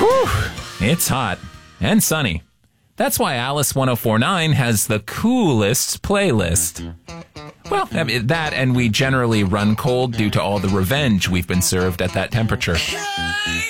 Whew, it's hot and sunny. That's why Alice 1049 has the coolest playlist. Well, I mean, that and we generally run cold due to all the revenge we've been served at that temperature.